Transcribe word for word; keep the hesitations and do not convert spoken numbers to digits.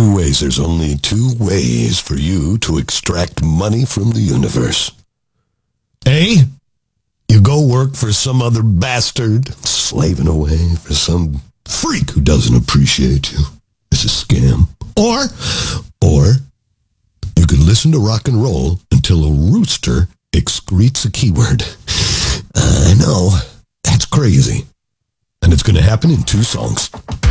two ways. There's only two ways for you to extract money from the universe. A, you go work for some other bastard slaving away for some freak who doesn't appreciate you. It's a scam. Or, or you can listen to rock and roll until a rooster excretes a keyword. I know, that's crazy. And it's going to happen in two songs.